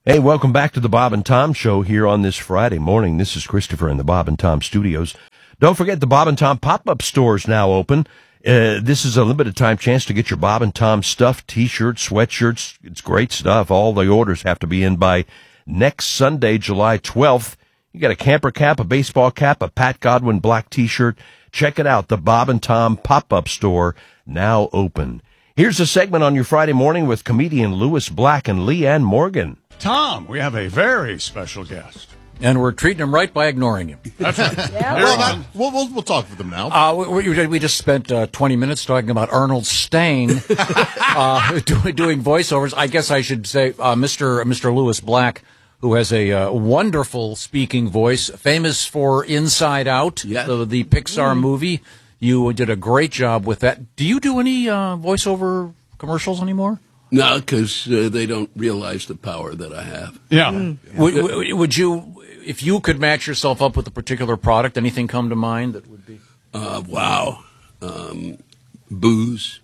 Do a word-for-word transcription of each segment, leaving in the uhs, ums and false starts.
Hey, welcome back to the Bob and Tom Show here on this Friday morning. This is Christopher in the Bob and Tom Studios. Don't forget the Bob and Tom pop-up store is now open. Uh, this is a limited time chance to get your Bob and Tom stuff, T-shirts, sweatshirts. It's great stuff. All the orders have to be in by next Sunday, July twelfth. You got a camper cap, a baseball cap, a Pat Godwin black T-shirt. Check it out. The Bob and Tom pop-up store now open. Here's a segment on your Friday morning with comedian Lewis Black and Leanne Morgan. Tom, we have a very special guest. And we're treating him right by ignoring him. That's right. Yeah. Well, Well, that, we'll, we'll, we'll talk with them now. Uh, we, we, we just spent uh, twenty minutes talking about Arnold Stang uh, do, doing voiceovers. I guess I should say uh, Mister Mister Lewis Black, who has a uh, wonderful speaking voice, famous for Inside Out, Yeah. the, the Pixar movie. You did a great job with that. Do you do any uh, voiceover commercials anymore? No, because uh, they don't realize the power that I have. Yeah. Would, would, would you, if you could match yourself up with a particular product, anything come to mind that would be? Uh, wow. Um, booze.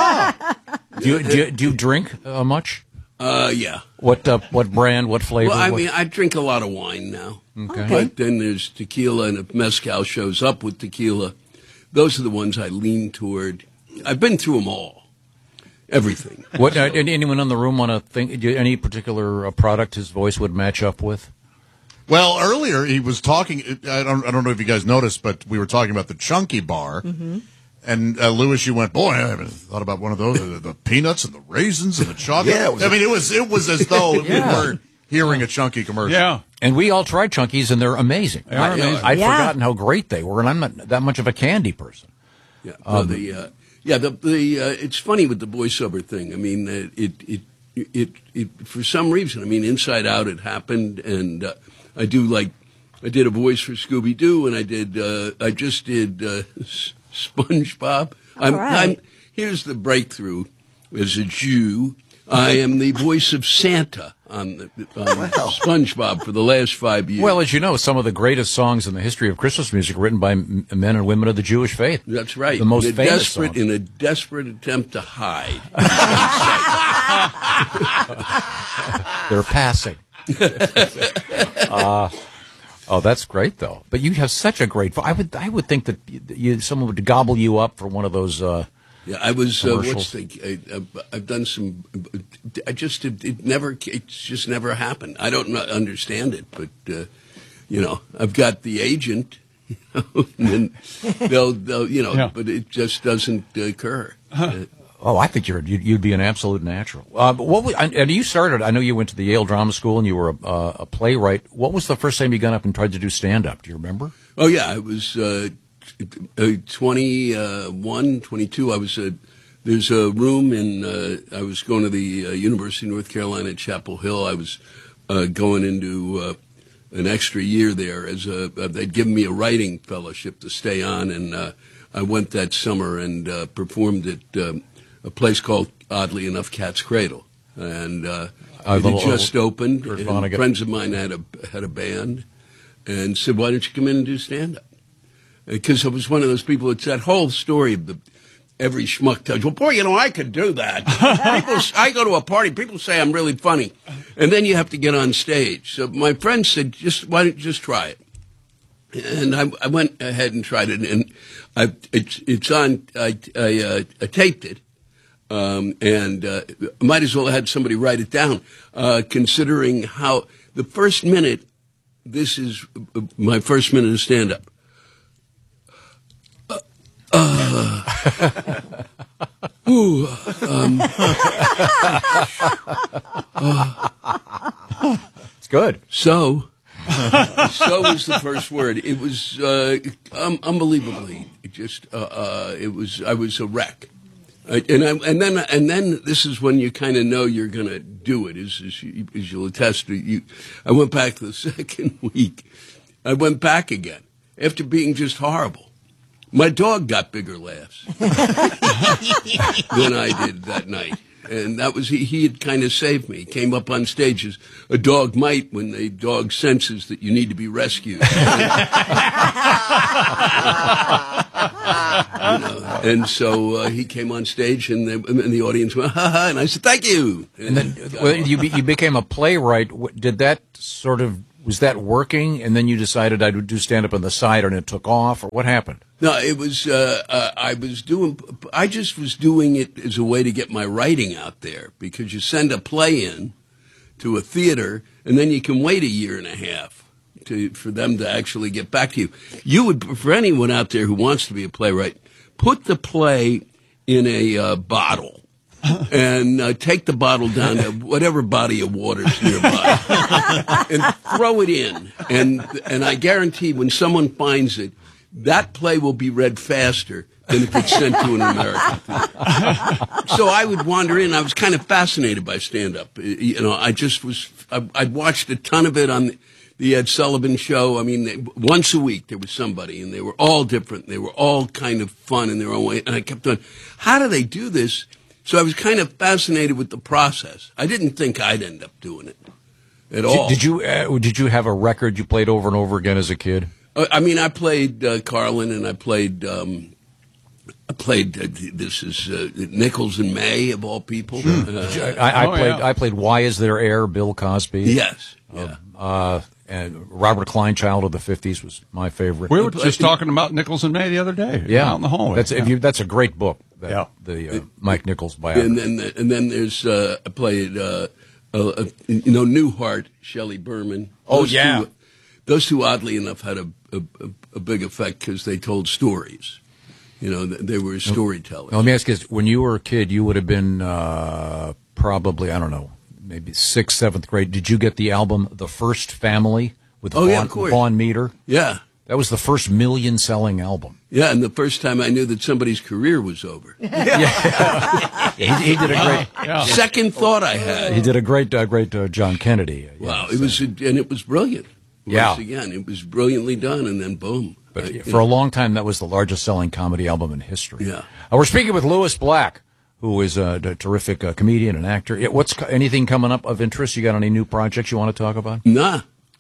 Do you, do you, do you drink uh, much? Uh, yeah. What uh, what brand? What flavor? Well, I what- mean, I drink a lot of wine now. Okay. But then there's tequila, and if mezcal shows up with tequila, those are the ones I lean toward. I've been through them all. Everything. What? Uh, anyone in the room want to think? Do any particular uh, product his voice would match up with? Well, earlier he was talking. I don't. I don't know if you guys noticed, but we were talking about the Chunky Bar. Mm-hmm. And uh, Lewis, you went, boy, I haven't thought about one of those. The, the peanuts and the raisins and the chocolate. Yeah, it was I mean, it was it was as though Yeah. we were hearing a Chunky commercial. Yeah. And we all tried Chunkies, and they're amazing. They are I, amazing. I'd Yeah. forgotten how great they were, and I'm not that much of a candy person. Yeah. No, the, uh, yeah. The the uh, it's funny with the voiceover thing. I mean, uh, it it it it for some reason. I mean, Inside Out it happened, and uh, I do like I did a voice for Scooby Doo, and I did uh, I just did uh, S- SpongeBob. I'm, right. I'm here's the breakthrough. As a Jew, I am the voice of Santa on, the, on SpongeBob for the last five years. Well, as you know, some of the greatest songs in the history of Christmas music written by m- men and women of the Jewish faith. That's right. The most in a famous desperate, songs. in a desperate attempt to hide. They're passing. uh, oh, that's great, though. But you have such a great voice. I would, I would think that you, someone would gobble you up for one of those. Uh, Yeah, I was. Uh, what's Commercials. the? I, I've, I've done some. I just it, it never. It's just never happened. I don't not understand it, but uh, you know, I've got the agent, you know, and then they'll they'll you know, Yeah. but it just doesn't occur. Uh, oh, I think you're you'd, you'd be an absolute natural. Uh, but what? Was, and and you started. I know you went to the Yale Drama School and you were a, uh, a playwright. What was the first time you got up and tried to do stand up? Do you remember? oh yeah, I was uh, uh, twenty-one, twenty-two. I was. Uh, there's a room in. Uh, I was going to the uh, University of North Carolina at Chapel Hill. I was uh, going into. Uh, an extra year there as a, uh, they'd given me a writing fellowship to stay on, and uh, I went that summer and uh, performed at um, a place called, oddly enough, Cat's Cradle, and uh, Uh, it little- had just opened. George And Vonnegut. friends of mine had a had a band, and said, "Why don't you come in and do stand up?" Because I was one of those people. It's that whole story of the. Every schmuck tells you, well, boy, you know, I could do that. people, I go to a party, people say I'm really funny. And then you have to get on stage. So my friend said, just why don't you just try it? And I, I went ahead and tried it. And I, it's, it's on, I, I, uh, I taped it. Um, and uh, might as well have had somebody write it down, uh, considering how the first minute, this is my first minute of stand-up. Uh, ooh, um, uh, It's good. so, so was the first word. It was uh, um, unbelievably just. Uh, uh, it was. I was a wreck, uh, and I, and then and then this is when you kind of know you're going to do it. Is as, you, as you'll attest to. You, I went back the second week. I went back again after being just horrible. My dog got bigger laughs than I did that night. And that was, he, he had kind of saved me. He came up on stage as a dog might when the dog senses that you need to be rescued. You know, and so uh, he came on stage, and the, and the audience went, ha ha, and I said, thank you. And then well, you be, you became a playwright. What- Did that sort of was that working? And then you decided I would do stand up on the side, and it took off, or what happened? No, it was, uh, uh, I was doing, I just was doing it as a way to get my writing out there, because you send a play in to a theater, and then you can wait a year and a half to, for them to actually get back to you. You would, for anyone out there who wants to be a playwright, put the play in a uh, bottle. And uh, take the bottle down to whatever body of water's nearby and throw it in. And and I guarantee when someone finds it, that play will be read faster than if it's sent to an American theater. So I would wander in. I was kind of fascinated by stand-up. You know, I just was, I, I'd watched a ton of it on the Ed Sullivan Show. I mean, they, once a week there was somebody, and they were all different. They were all kind of fun in their own way. And I kept on, how do they do this? So I was kind of fascinated with the process. I didn't think I'd end up doing it at all. Did you uh, did you have a record you played over and over again as a kid? Uh, I mean, I played uh, Carlin, and I played um, I played uh, this is uh, Nichols and May of all people. Sure. Uh, I, I oh, played yeah. I played Why Is There Air? Bill Cosby. yes, yeah. Uh, and Robert Kleinchild of the fifties was my favorite. We were just talking about Nichols and May the other day. yeah, out in the hallway. That's if you, that's a great book. That, Yeah. the uh, Mike Nichols biography. And then and then there's uh, I played uh, uh, uh, you know Newhart, Shelley Berman. Oh, Those yeah. two, those two oddly enough had a a, a, a big effect because they told stories. You know, they were storytellers. Now, let me ask you this: when you were a kid, you would have been uh, probably I don't know, maybe sixth, seventh grade. Did you get the album "The First Family" with Oh, Vaughn, yeah, of course. Vaughn Meter? Yeah. That was the first million-selling album. Yeah, and the first time I knew that somebody's career was over. Yeah, he, he did a great. Yeah. Second thought I had. He did a great, uh, great uh, John Kennedy. Uh, Wow, yes. it was, and it was brilliant. Once Yeah. again, it was brilliantly done, and then boom. But I- for a long time, that was the largest-selling comedy album in history. Yeah. Uh, we're speaking with Lewis Black, who is a, a terrific uh, comedian and actor. Yeah, what's co- anything coming up of interest? You got any new projects you want to talk about? Nah.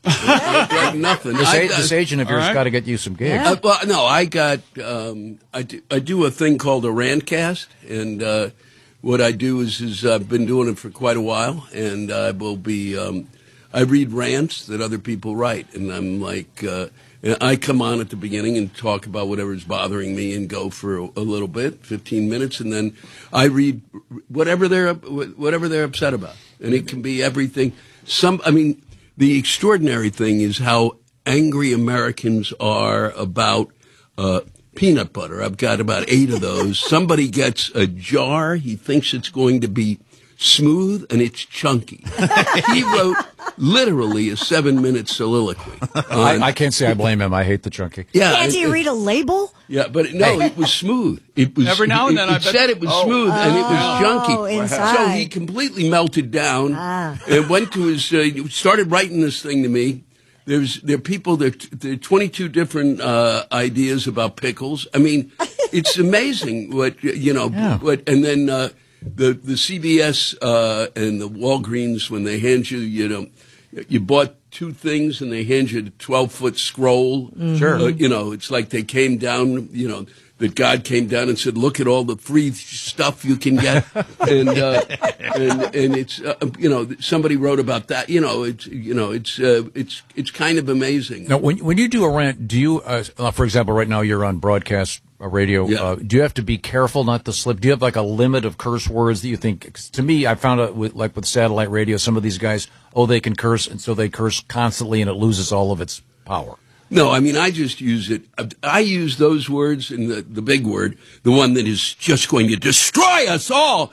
Like nothing. This, I- a- this agent of All yours right. got to get you some gigs. Uh, well, no, I got, um, I, do, I do a thing called a rantcast, and uh, what I do is, is I've been doing it for quite a while, and I will be, um, I read rants that other people write, and I'm like, uh, and I come on at the beginning and talk about whatever's bothering me and go for a, a little bit, fifteen minutes, and then I read whatever they're, whatever they're upset about, and it can be everything. Some, I mean, the extraordinary thing is how angry Americans are about uh, peanut butter. I've got about eight of those. Somebody gets a jar. He thinks it's going to be smooth, and it's chunky. He wrote literally a seven-minute soliloquy. I, on- I can't say I blame him. I hate the chunky. yeah, Can't it- you it- read a label? Yeah, but no, it was smooth. It was Every now and it- then It, I bet- said it was Oh. smooth, and it was Oh, junky. inside. So he completely melted down Ah. and went to his. Uh, started writing this thing to me. There's there are people there. There are twenty-two different uh, ideas about pickles. I mean, it's amazing what you know. Yeah. What and then uh, the the C B S uh, and the Walgreens when they hand you you know you bought two things and they hand you a twelve foot scroll. Sure. Uh, you know, it's like they came down. You know. That God came down and said, "Look at all the free stuff you can get," and uh, and and it's uh, you know somebody wrote about that. You know, it's you know it's uh, it's it's kind of amazing. Now, when when you do a rant, do you, uh, uh, for example, right now you're on broadcast uh, radio. Yeah. Uh, do you have to be careful not to slip? Do you have like a limit of curse words that you think? 'Cause to me, I found out with like with satellite radio, some of these guys, oh, they can curse, and so they curse constantly, and it loses all of its power. No, I mean I just use it. I use those words and the, the big word, the one that is just going to destroy us all.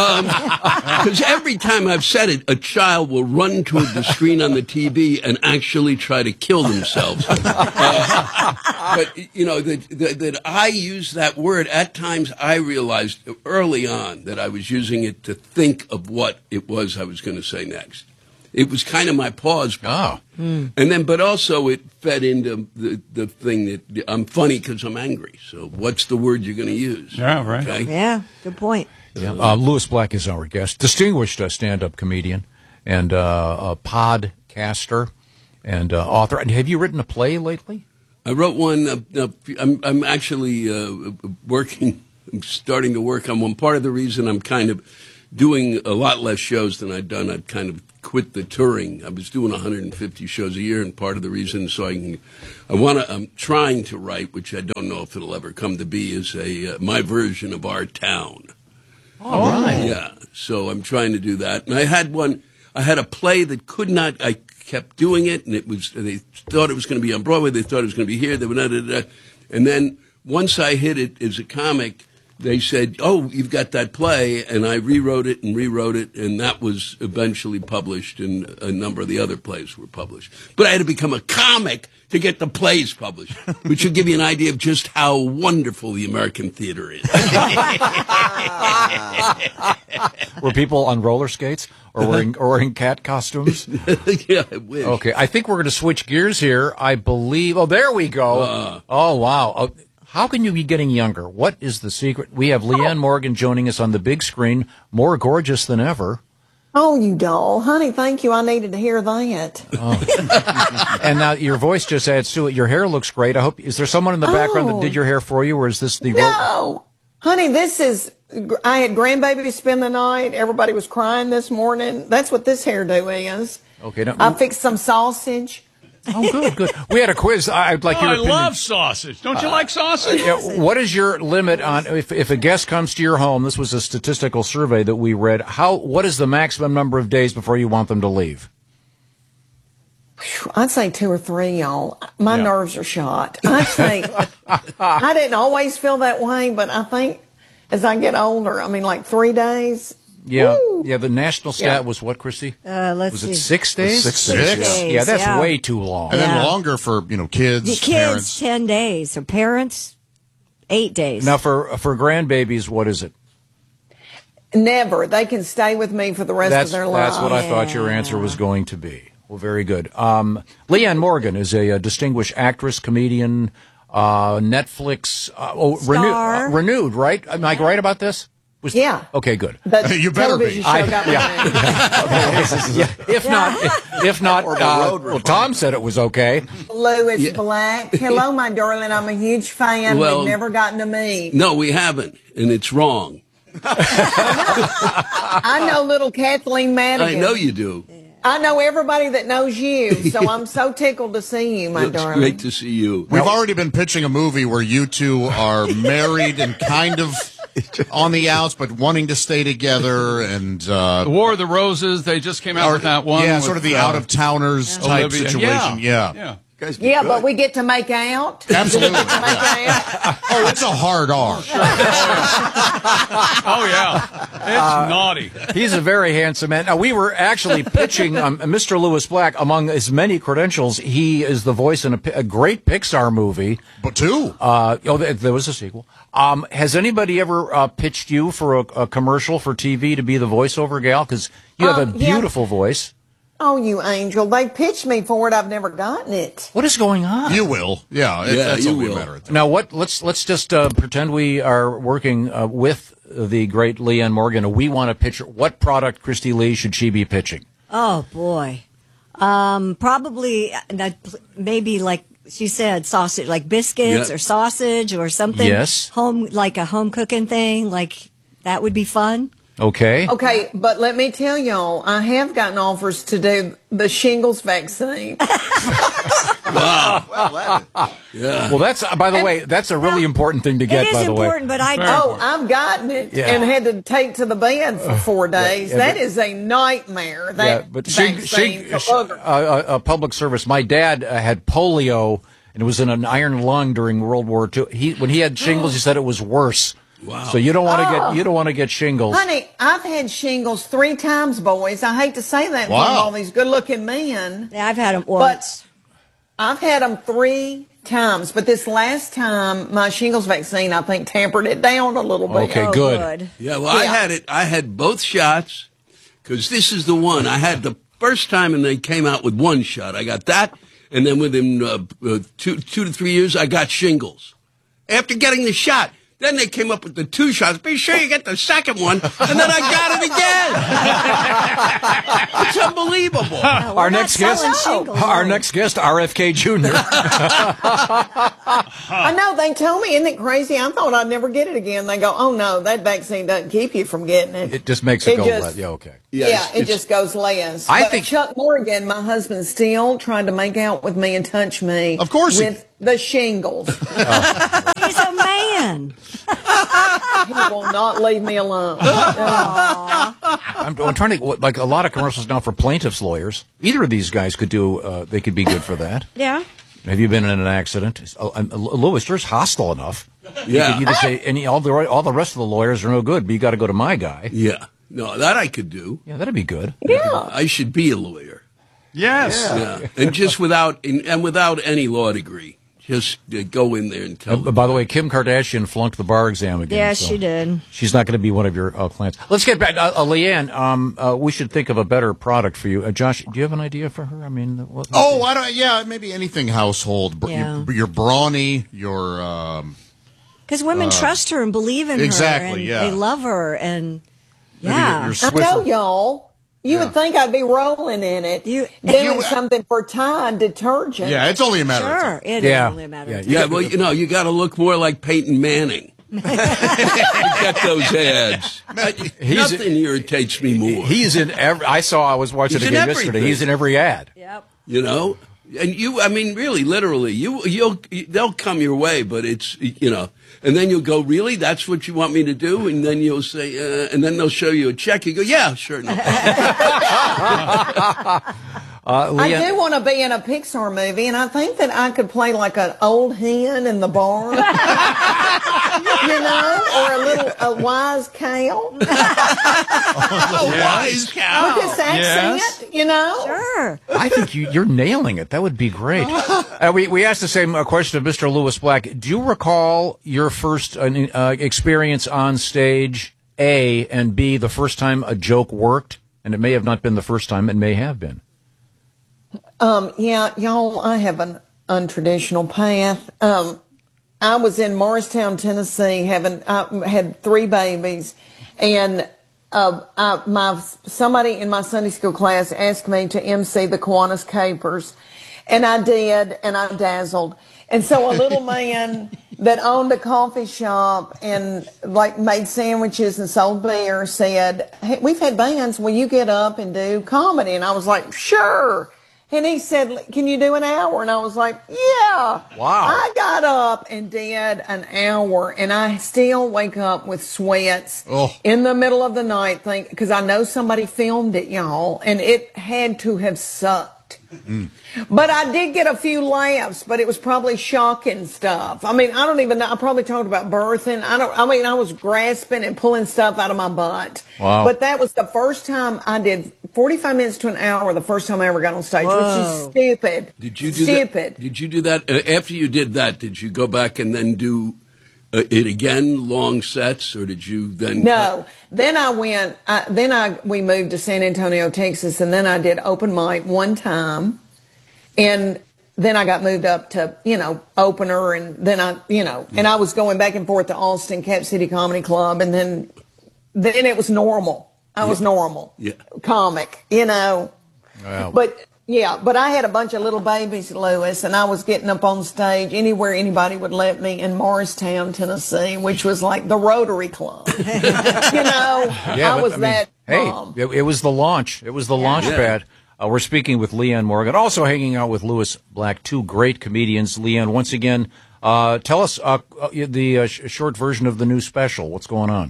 Because every time I've said it, a child will run toward the screen on the T V and actually try to kill themselves. Uh, but you know that, that that I use that word at times. I realized early on that I was using it to think of what it was I was going to say next. It was kind of my pause. Oh. And then, but also it fed into the, the thing that I'm funny because I'm angry. So what's the word you're going to use? Yeah, right. Okay? Yeah, good point. Yeah. Uh, Lewis Black is our guest, distinguished uh, stand-up comedian and uh, a podcaster and uh, author. And have you written a play lately? I wrote one. Uh, uh, I'm, I'm actually uh, working. I'm starting to work on one. Part of the reason I'm kind of doing a lot less shows than I'd done, I'd kind of quit the touring. I was doing one hundred fifty shows a year, and part of the reason so I can, I want to. I'm trying to write, which I don't know if it'll ever come to be, is a uh, my version of Our Town. All right. Yeah. So I'm trying to do that, and I had one. I had a play that could not. I kept doing it, and it was. They thought it was going to be on Broadway. They thought it was going to be here. They were not. And then once I hit it as a comic, they said, "Oh, you've got that play," and I rewrote it and rewrote it, and that was eventually published, and a number of the other plays were published. But I had to become a comic to get the plays published, which will give you an idea of just how wonderful the American theater is. Were people on roller skates or wearing or wearing cat costumes? Yeah, I wish. Okay, I think we're going to switch gears here. I believe. Oh, there we go. Uh. Oh, wow. Oh, how can you be getting younger? What is the secret? We have Leanne Morgan joining us on the big screen, more gorgeous than ever. Oh, you doll. Honey, thank you. I needed to hear that. Oh. And now your voice just adds to it. Your hair looks great. I hope. Is there someone in the background that Oh. did your hair for you, or is this the? No. Honey, this is, I had grandbaby spend the night. Everybody was crying this morning. That's what this hairdo is. Okay. Now, I fixed some sausage. oh, good, good. We had a quiz. I- I'd like Oh, your I opinion. love sausage. Don't you like sausage? Yeah, what is your limit on if if a guest comes to your home? This was a statistical survey that we read. How what is the maximum number of days before you want them to leave? Phew, I'd say two or three, y'all. My Yeah. nerves are shot. I'd say, I didn't always feel that way, but I think as I get older, I mean, like three days. Yeah, Woo. yeah. The national stat Yeah. was what, Christy? Uh, let's Was see. it six days? Six Six days. days. Yeah, that's yeah. way too long. And then Yeah. longer for, you know, kids, The kids, parents. ten days. Or parents, eight days. Now, for for grandbabies, what is it? Never. They can stay with me for the rest That's of their lives. that's what I thought your answer was going to be. Well, very good. Um, Leanne Morgan is a, a distinguished actress, comedian, uh, Netflix, uh, oh, renew, Star. uh, renewed, right? Am I right about this? Was, Yeah. Okay, good. The You better television be. show I- got my yeah. name. Yeah, if not, if, if not, uh, well, Tom said it was okay. Louis Black. Hello, my darling. I'm a huge fan. Well- We've never gotten to meet. No, we haven't, and it's wrong. I know little Kathleen Madigan. I know you do. I know everybody that knows you, so I'm so tickled to see you, my It's darling. great to see you. We've already been pitching a movie where you two are married and kind of on the outs, but wanting to stay together, and uh, The War of the Roses, they just came out with that one. yeah, with, sort of the uh, out of towners type Olivia. situation. Yeah, Yeah. Guys, be Yeah, good. but we get to make out. absolutely. Make out. Oh, it's a hard R. Oh, yeah. It's naughty. He's a very handsome man. Now, we were actually pitching um, Mister Louis Black. Among his many credentials, he is the voice in a, pi- a great Pixar movie. But two. Uh, oh, there, there was a sequel. Um, has anybody ever uh, pitched you for a, a commercial for T V to be the voiceover gal? Because you have Um, a yeah. beautiful voice. Oh, you angel. They pitched me for it. I've never gotten it. What is going on? You will. Yeah, it, Yeah, that's you only a will. matter of time. Now, what? Let's let's just uh, pretend we are working uh, with the great Leanne Morgan. and We want to pitch her. What product, Christy Lee, should she be pitching? Oh boy, um, probably uh, not- maybe like she said, sausage, like biscuits Yeah. or sausage or something. Yes. home like a home cooking thing, like that would be fun. Okay. Okay, but let me tell y'all, I have gotten offers to do the shingles vaccine. Yeah. Well, that's uh, by the way, that's a really important thing to get. it is by the way, important, but I Oh, I've gotten it Yeah. and had to take to the bed for four days. yeah, That but- is a nightmare. That yeah, but shing, vaccine shing, for sh- booger. uh, a public service. My dad uh, had polio and it was in an iron lung during World War Two. He when he had shingles, he said it was worse. Wow. So you don't want to Oh. get you don't want to get shingles. Honey, I've had shingles three times, boys. I hate to say that in front of Wow. all these good-looking men. Yeah, I've had them once. I've had them three times, but this last time, my shingles vaccine, I think, tampered it down a little bit. Okay, Oh, good. Yeah, well, I Yeah. had it. I had both shots because this is the one I had the first time, and they came out with one shot. I got that, and then within uh, uh, two, two to three years, I got shingles. After getting the shot, Then they came up with the two shots. Be sure you get the second one. And then I got it again. It's unbelievable. No, we're Our not next guest, selling shingles, our are we? next guest, R F K Junior I know, they told me, isn't it crazy? I thought I'd never get it again. They go, oh no, that vaccine doesn't keep you from getting it. It just makes it, It go just- less. Yeah, okay. Yeah, it's- it it's- just goes less. I But think- Chuck Morgan, my husband, still tried to make out with me and touch me. Of course he- with the shingles. He's a man. He will not leave me alone. I'm, I'm trying to, like, a lot of commercials now for plaintiffs' lawyers. Either of these guys could do, uh, they could be good for that. Yeah. Have you been in an accident? Oh, um, Lewis, you're hostile enough. Yeah. You could either say, any, all, the, all the rest of the lawyers are no good, but you got to go to my guy. Yeah. No, that I could do. Yeah, that'd be good. Yeah. I should be a lawyer. Yes. Yeah. And just without, and without any law degree. Just uh, go in there and tell Uh, them. by the way, Kim Kardashian flunked the bar exam again. Yeah, so she did. She's not going to be one of your uh, clients. Let's get back. Uh, uh, Leanne, um, uh, we should think of a better product for you. Uh, Josh, do you have an idea for her? I mean, what? Oh, I don't. Yeah, maybe anything household. Br- Yeah. Your, your brawny, your um, Because women trust her and believe in exactly, her. And yeah. They love her. And maybe yeah. your, your I know, Swiffer. y'all. You would think I'd be rolling in it. You- doing something for Tide detergent. Yeah, it's only a matter of Sure. time. It is Yeah. only a matter Yeah, of you Yeah, time. well, you know, you got to look more like Peyton Manning. to get those ads. He's- Nothing irritates me more. He's in every. I saw. I was watching He's it in again yesterday. everything. He's in every ad. Yep. You know, and you. I mean, really, literally, you. You'll. They'll come your way, but it's you know, and then you'll go, really? That's what you want me to do? And then you'll say, uh, and then they'll show you a check. You go, yeah, sure. No. Uh, I Leanne, do want to be in a Pixar movie, and I think that I could play like an old hen in the barn, you know, or a little a wise cow. Wise cow. With this accent, Yes. you know. Sure. I think you, you're nailing it. That would be great. Uh, we we asked the same uh, question of Mister Lewis Black. Do you recall your first uh, uh, experience on stage? A and B, the first time a joke worked, and it may have not been the first time. It may have been. Um, yeah, y'all, I have an untraditional path. Um, I was in Morristown, Tennessee, having I had three babies, and uh, I, my somebody in my Sunday school class asked me to emcee the Kiwanis Capers, and I did, and I dazzled. And so a little man that owned a coffee shop and like made sandwiches and sold beer said, "Hey, we've had bands. Will you get up and do comedy?" And I was like, "Sure." And he said, "Can you do an hour?" And I was like, "Yeah." Wow. I got up and did an hour, and I still wake up with sweats Oh. in the middle of the night, think because I know somebody filmed it, y'all, and it had to have sucked. But I did get a few laughs, but it was probably shocking stuff. I mean, I don't even know. I probably talked about birthing. I don't. I mean, I was grasping and pulling stuff out of my butt. Wow. But that was the first time I did forty-five minutes to an hour. The first time I ever got on stage, Whoa. which is stupid. Did you do stupid? that? Did you do that uh, after you did that? Did you go back and then do uh, it again, long sets, or did you then? No. Then I went. I, then I we moved to San Antonio, Texas, and then I did open mic one time, and then I got moved up to you know opener, and then I you know, and I was going back and forth to Austin, Cap City Comedy Club, and then then it was normal. I was normal. Yeah. Comic, you know. Wow. But yeah, but I had a bunch of little babies, Lewis, and I was getting up on stage anywhere anybody would let me in Morristown, Tennessee, which was like the Rotary Club. you know, Yeah, I but, was mean, that Hey, mom. it, it was the launch. It was the launch Yeah. pad. Uh, we're speaking with Leanne Morgan, also hanging out with Lewis Black, two great comedians. Leanne, once again, uh, tell us uh, uh, the uh, sh- short version of the new special. What's going on?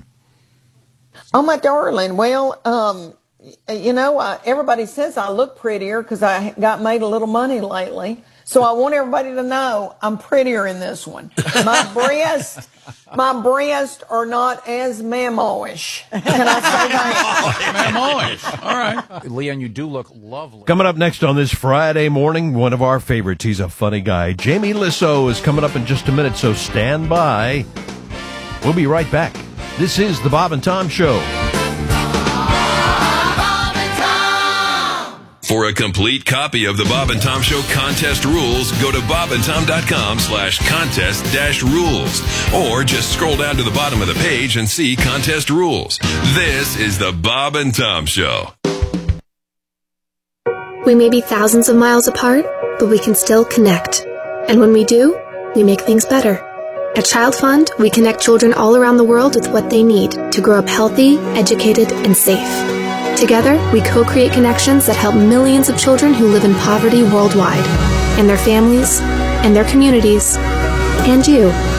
Oh, my darling. Well, um, you know, uh, everybody says I look prettier because I got made a little money lately. So I want everybody to know I'm prettier in this one. My breasts, my breasts are not as mammo-ish. Can I say that? Mammoish. All right. Leanne, you do look lovely. Coming up next on this Friday morning, one of our favorites. He's a funny guy. Jamie Lissow is coming up in just a minute, so stand by. We'll be right back. This is the Bob and Tom Show. For a complete copy of the Bob and Tom Show contest rules, go to bobandtom.com slash contest dash rules. Or just scroll down to the bottom of the page and see contest rules. This is the Bob and Tom Show. We may be thousands of miles apart, but we can still connect. And when we do, we make things better. At Child Fund, we connect children all around the world with what they need to grow up healthy, educated, and safe. Together, we co-create connections that help millions of children who live in poverty worldwide, and their families, and their communities, and you.